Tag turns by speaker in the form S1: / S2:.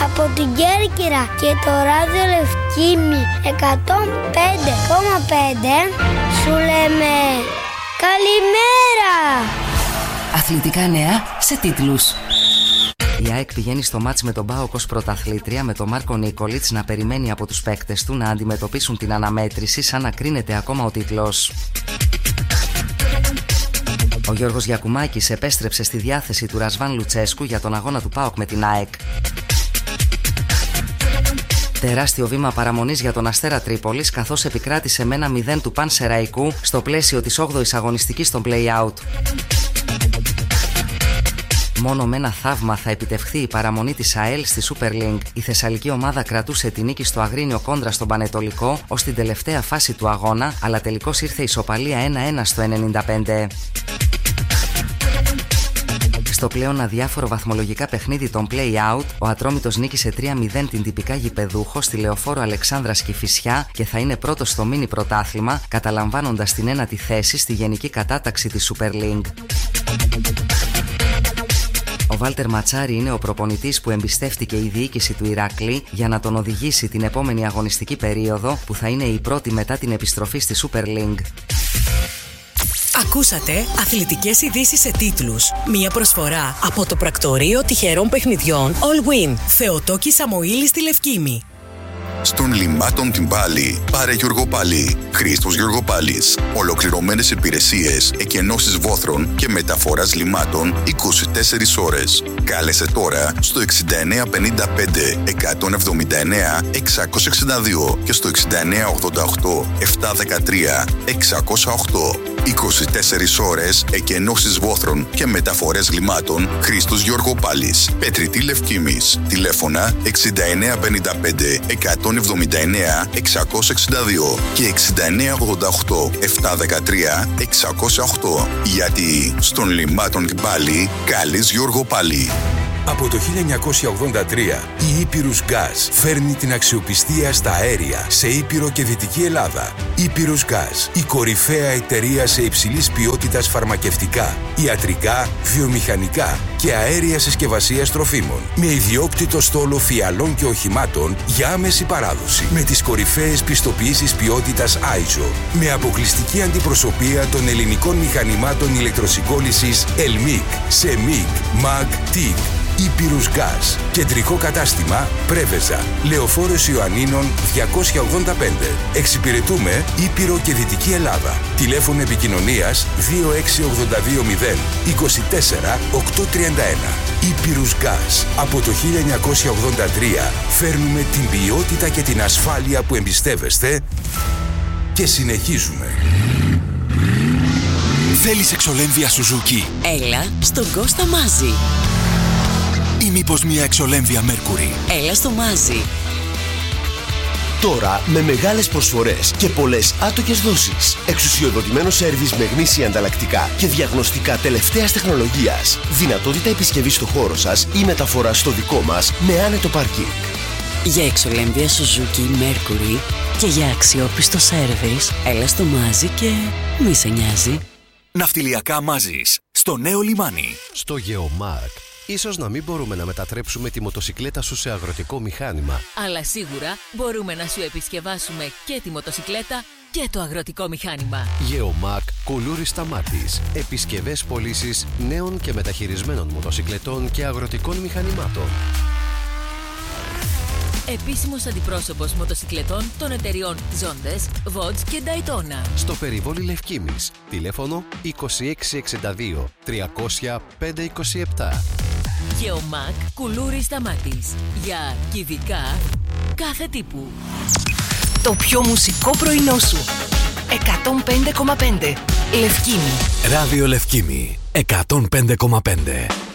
S1: από την Κέρκυρα και το ράδιο Λευκήμι 105,5 σου λέμε καλημέρα.
S2: Αθλητικά νέα σε τίτλους. Η ΑΕΚ πηγαίνει στο μάτς με τον ΠΑΟΚ ως πρωταθλήτρια, με τον Μάρκο Νίκολιτς να περιμένει από τους παίκτες του να αντιμετωπίσουν την αναμέτρηση σαν να κρίνεται ακόμα ο τίτλος. Ο Γιώργος Γιακουμάκης επέστρεψε στη διάθεση του Ρασβάν Λουτσέσκου για τον αγώνα του ΠΑΟΚ με την ΑΕΚ. Τεράστιο βήμα παραμονής για τον Αστέρα Τρίπολης, καθώς επικράτησε με 1-0 του Πανσεραϊκού στο πλαίσιο της 8ης αγωνιστικής στον play-out. Μόνο με ένα θαύμα θα επιτευχθεί η παραμονή της ΑΕΛ στη Super League. Η θεσσαλική ομάδα κρατούσε τη νίκη στο Αγρίνιο κόντρα στον Πανετολικό ως την τελευταία φάση του αγώνα, αλλά τελικώς ήρθε ισοπαλία 1-1 στο 95. Στο πλέον αδιάφορο βαθμολογικά παιχνίδι των play-out, ο Ατρόμητος νίκησε 3-0 την τυπικά γηπεδούχο στη Λεωφόρο Αλεξάνδρας Κηφισιά και θα είναι πρώτος στο μίνι πρωτάθλημα, καταλαμβάνοντας την 1η θέση στη γενική κατάταξη της Super League. Ο Βάλτερ Ματσάρη είναι ο προπονητής που εμπιστεύτηκε η διοίκηση του Ηράκλη για να τον οδηγήσει την επόμενη αγωνιστική περίοδο, που θα είναι η πρώτη μετά την επιστροφή στη Super League.
S3: Ακούσατε αθλητικές ειδήσεις σε τίτλους. Μία προσφορά από το πρακτορείο τυχερών παιχνιδιών All Win. Θεοτόκη Σαμοήλη στη Λευκήμη.
S4: Στον Λιμάτων την Πάλη, πάρε Γιωργοπάλη. Χρήστος Γιωργοπάλης. Ολοκληρωμένες υπηρεσίες, εκενώσεις βόθρων και μεταφοράς λιμάτων 24 ώρες. Κάλεσε τώρα στο 6955 179 662 και στο 6988 713 608. 24 ώρες εκενώσεις βόθρων και μεταφορές λιμάτων. Χρήστος Γιωργοπάλης. Πετριτή Λευκήμης. Τηλέφωνα 6955 179 662 και 6988 713 608. Γιατί στον Λιμάτων και πάλι καλείς Γιώργο πάλι.
S5: Από το 1983 η Ήπειρους Gas φέρνει την αξιοπιστία στα αέρια σε Ήπειρο και Δυτική Ελλάδα. Ήπειρους Gas, η κορυφαία εταιρεία σε υψηλής ποιότητας φαρμακευτικά, ιατρικά, βιομηχανικά και αέρια συσκευασίας τροφίμων. Με ιδιόκτητο στόλο φιαλών και οχημάτων για άμεση παράδοση. Με τις κορυφαίες πιστοποιήσεις ποιότητας ISO. Με αποκλειστική αντιπροσωπεία των ελληνικών μηχανημάτων ηλεκτροσυγκόλλησης ELMIC, SEMIC, MAG, TIC. Ήπειρους Gas. Κεντρικό κατάστημα Πρέβεζα. Λεωφόρος Ιωαννίνων 285. Εξυπηρετούμε Ήπειρο και Δυτική Ελλάδα. Τηλέφωνο επικοινωνίας 26820 24 831. Ήπειρους Gas. Από το 1983 φέρνουμε την ποιότητα και την ασφάλεια που εμπιστεύεστε και συνεχίζουμε.
S6: Θέλεις εξολέμβια Suzuki?
S3: Έλα στον Κώστα Μάζη.
S6: Ή μήπως μια εξολέμβια Mercury?
S3: Έλα στο Μάζη.
S7: Τώρα με μεγάλες προσφορές και πολλές άτοκες δόσεις. Εξουσιοδοτημένο σέρβις με γνήσια ανταλλακτικά και διαγνωστικά τελευταίας τεχνολογίας. Δυνατότητα επισκευής στο χώρο σας ή μεταφορά στο δικό μας με άνετο πάρκινγκ.
S3: Για εξολέμβια Suzuki Mercury και για αξιόπιστο σέρβις, έλα στο Μάζη και μη σε νοιάζει.
S6: Ναυτιλιακά Μάζης, στο νέο λιμάνι.
S8: Στο Geomark. Ίσως να μην μπορούμε να μετατρέψουμε τη μοτοσικλέτα σου σε αγροτικό μηχάνημα.
S9: Αλλά σίγουρα μπορούμε να σου επισκευάσουμε και τη μοτοσικλέτα και το αγροτικό μηχάνημα.
S8: Geomark Κουλούρης Σταμάτης. Επισκευές πωλήσεις νέων και μεταχειρισμένων μοτοσικλετών και αγροτικών μηχανημάτων.
S9: Επίσημος αντιπρόσωπος μοτοσικλετών των εταιριών Zondes, Vodz και Daytona.
S8: Στο περιβόλι Λευκήμης. Τηλέφωνο 2662 300 527.
S9: Geomark Κουλούρης Σταμάτης. Για κυβικά κάθε τύπου.
S3: Το πιο μουσικό πρωινό σου. 105,5. Λευκήμη.
S6: Ράδιο Λευκήμη 105,5.